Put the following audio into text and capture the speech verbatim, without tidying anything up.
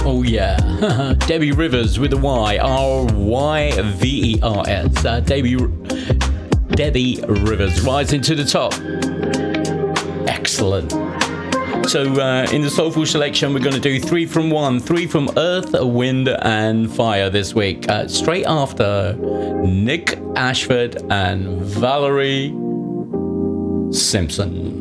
Oh yeah, Debbie Rivers with a Y, R Y V E R S. Uh, Debbie, Debbie Rivers rising to the top. Excellent. So uh, in the Soulful Selection, we're going to do three from one, three from Earth, Wind and Fire this week. Uh, straight after Nick Ashford and Valerie Simpson.